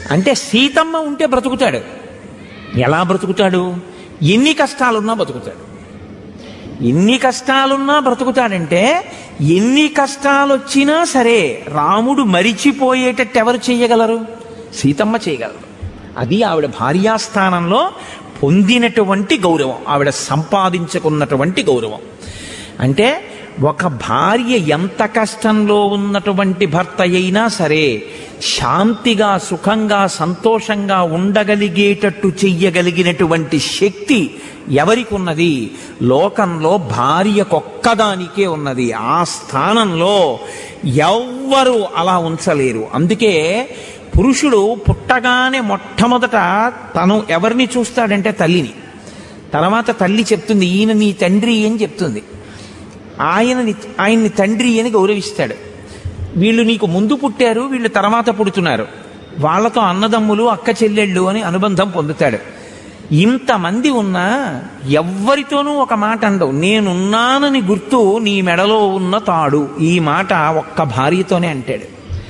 అంటే సీతమ్మ ఉంటే బ్రతుకుతాడు. ఎలా బ్రతుకుతాడు? ఎన్ని కష్టాలున్నా బ్రతుకుతాడు. ఎన్ని కష్టాలున్నా బ్రతుకుతాడంటే ఎన్ని కష్టాలు వచ్చినా సరే రాముడు మరిచిపోయేటట్టు ఎవరు చేయగలరు? సీతమ్మ చేయగలరు. అది ఆవిడ భార్యాస్థానంలో పొందినటువంటి గౌరవం, ఆవిడ సంపాదించుకున్నటువంటి గౌరవం. అంటే ఒక భార్య ఎంత కష్టంలో ఉన్నటువంటి భర్త అయినా సరే శాంతిగా, సుఖంగా, సంతోషంగా ఉండగలిగేటట్టు చెయ్యగలిగినటువంటి శక్తి ఎవరికి ఉన్నది? లోకంలో భార్యకొక్కదానికే ఉన్నది. ఆ స్థానంలో ఎవ్వరూ అలా ఉంచలేరు. అందుకే పురుషుడు పుట్టగానే మొట్టమొదట తను ఎవరిని చూస్తాడంటే తల్లిని. తర్వాత తల్లి చెప్తుంది, ఈయన నీ తండ్రి అని చెప్తుంది. ఆయన్ని తండ్రి అని గౌరవిస్తాడు. వీళ్ళు నీకు ముందు పుట్టారు, వీళ్ళు తర్వాత పుడుతున్నారు, వాళ్ళతో అన్నదమ్ములు, అక్క చెల్లెళ్ళు అని అనుబంధం పొందుతాడు. ఇంతమంది ఉన్నా ఎవ్వరితోనూ ఒక మాట అండవు. నేనున్నానని గుర్తు నీ మెడలో ఉన్న తాడు. ఈ మాట ఒక్క భార్యతోనే అంటాడు.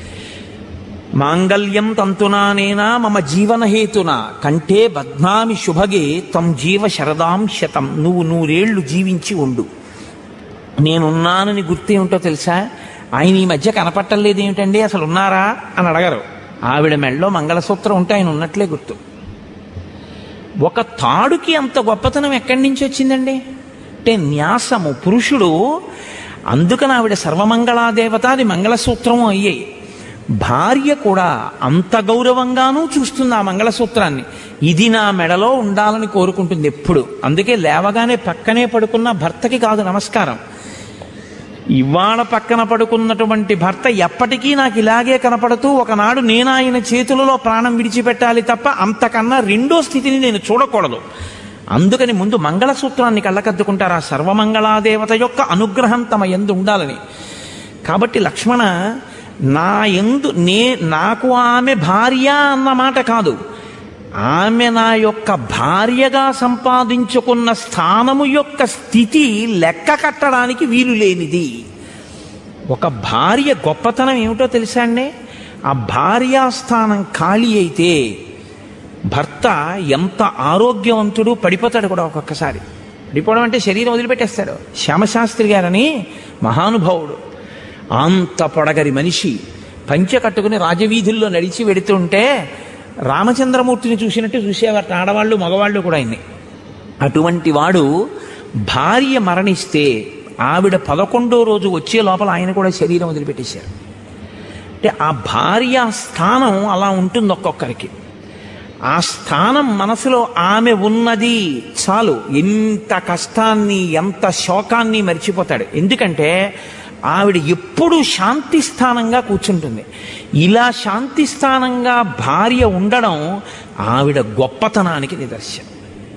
మాంగళ్యం తంతునానేనా మమ జీవనహేతున కంటే బధ్నామి శుభగే తం జీవ శరదాం శతం. నువ్వు 100 ఏళ్ళు జీవించి ఉండు. నేనున్నానని గుర్తు ఏమిటో తెలుసా? ఆయన ఈ మధ్య కనపట్టలేదు ఏమిటండి, అసలు ఉన్నారా అని అడగరు. ఆవిడ మెళ్ళలో మంగళసూత్రం ఉంటే ఆయన ఉన్నట్లే గుర్తు. ఒక తాడుకి అంత గొప్పతనం ఎక్కడి నుంచి వచ్చిందండి అంటే న్యాసము. పురుషుడు అందుకని ఆవిడ సర్వమంగళాదేవత, అది మంగళసూత్రము అయ్యాయి. భార్య కూడా అంత గౌరవంగానూ చూస్తుంది ఆ మంగళసూత్రాన్ని. ఇది నా మెడలో ఉండాలని కోరుకుంటుంది ఎప్పుడు. అందుకే లేవగానే పక్కనే పడుకున్న భర్తకి కాదు నమస్కారం. ఇవాళ పక్కన పడుకున్నటువంటి భర్త ఎప్పటికీ నాకు ఇలాగే కనపడుతూ ఒకనాడు నేను ఆయన చేతులలో ప్రాణం విడిచిపెట్టాలి తప్ప అంతకన్నా రెండో స్థితిని నేను చూడకూడదు. అందుకని ముందు మంగళసూత్రాన్ని కళ్ళకద్దుకుంటారు. ఆ సర్వమంగళాదేవత యొక్క అనుగ్రహం తమ యందు ఉండాలని. కాబట్టి లక్ష్మణ, నాకు ఆమె భార్య అన్న మాట కాదు, ఆమె నా యొక్క భార్యగా సంపాదించుకున్న స్థానము యొక్క స్థితి లెక్క కట్టడానికి వీలు లేనిది. ఒక భార్య గొప్పతనం ఏమిటో తెలుసా అండి? ఆ భార్యాస్థానం ఖాళీ అయితే భర్త ఎంత ఆరోగ్యవంతుడు, పడిపోతాడు కూడా ఒక్కొక్కసారి. పడిపోవడం అంటే శరీరం వదిలిపెట్టేస్తాడు. శ్యామశాస్త్రి గారని మహానుభావుడు, అంత పొడగరి మనిషి, పంచె కట్టుకుని రాజవీధుల్లో నడిచి వెడుతుంటే రామచంద్రమూర్తిని చూసినట్టు చూసేవారు ఆడవాళ్ళు మగవాళ్ళు కూడా ఆయన్ని. అటువంటి వాడు భార్య మరణిస్తే ఆవిడ 11వ రోజు వచ్చే లోపల ఆయన కూడా శరీరం వదిలిపెట్టేశారు. అంటే ఆ భార్య స్థానం అలా ఉంటుంది ఒక్కొక్కరికి. ఆ స్థానం మనసులో ఆమె ఉన్నది చాలు, ఎంత కష్టాన్ని ఎంత శోకాన్ని మర్చిపోతాడు. ఎందుకంటే ఆవిడ ఎప్పుడూ శాంతి స్థానంగా కూర్చుంటుంది. ఇలా శాంతి స్థానంగా భార్య ఉండడం ఆవిడ గొప్పతనానికి నిదర్శనం.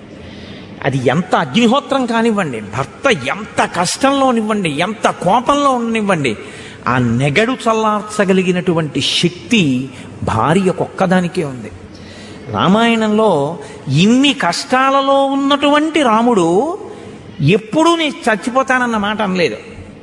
అది ఎంత అగ్నిహోత్రం కానివ్వండి, భర్త ఎంత కష్టంలోనివ్వండి, ఎంత కోపంలో ఉండనివ్వండి, ఆ నెగడు చల్లార్చగలిగినటువంటి శక్తి భార్యకొక్కదానికే ఉంది. రామాయణంలో ఇన్ని కష్టాలలో ఉన్నటువంటి రాముడు ఎప్పుడూ నేను చచ్చిపోతానన్న మాట అనలేదు.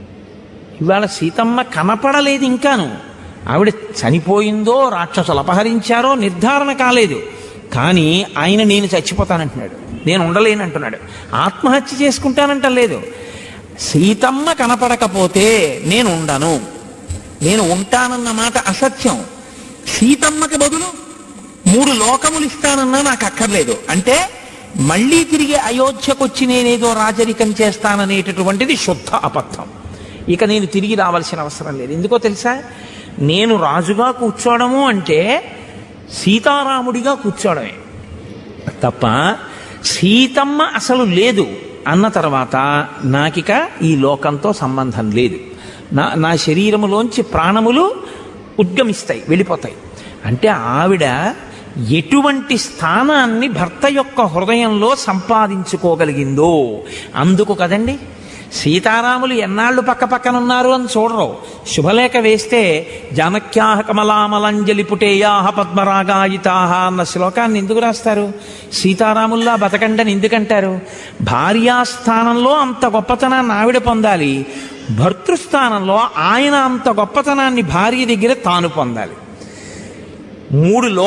ఇవాళ సీతమ్మ కనపడలేదు ఇంకాను. ఆవిడ చనిపోయిందో రాక్షసులు అపహరించారో నిర్ధారణ కాలేదు. కానీ ఆయన నేను చచ్చిపోతానంటున్నాడు, నేను ఉండలేనంటున్నాడు. ఆత్మహత్య చేసుకుంటానంటలేదు. సీతమ్మ కనపడకపోతే నేను ఉండను, నేను ఉంటానన్న మాట అసత్యం. సీతమ్మకి బదులు 3 లోకములు ఇస్తానన్నా నాకు అక్కర్లేదు అంటే మళ్ళీ తిరిగి అయోధ్యకొచ్చి నేనేదో రాజరికం చేస్తాననేటటువంటిది శుద్ధ అబద్ధం. ఇక నేను తిరిగి రావాల్సిన అవసరం లేదు. ఎందుకో తెలుసా? నేను రాజుగా కూర్చోవడము అంటే సీతారాముడిగా కూర్చోవడమే తప్ప సీతమ్మ అసలు లేదు అన్న తర్వాత నాకిక ఈ లోకంతో సంబంధం లేదు. నా శరీరములోంచి ప్రాణములు ఉద్గమిస్తాయి, వెళ్ళిపోతాయి. అంటే ఆవిడ ఎటువంటి స్థానాన్ని భర్త యొక్క హృదయంలో సంపాదించుకోగలిగిందో అందుకు కదండి. సీతారాములు ఎన్నాళ్ళు పక్క పక్కనున్నారు అని చూడరు. శుభలేఖ వేస్తే జానక్యాహ కమలామలంజలి పుటేయాహ పద్మరాగాయితాహ అన్న శ్లోకాన్ని ఎందుకు రాస్తారు? సీతారాముల్లా బతకండని ఎందుకంటారు? భార్యాస్థానంలో అంత గొప్పతనాన్ని ఆవిడ పొందాలి, భర్తృస్థానంలో ఆయన అంత గొప్పతనాన్ని భార్య దగ్గర తాను పొందాలి. 3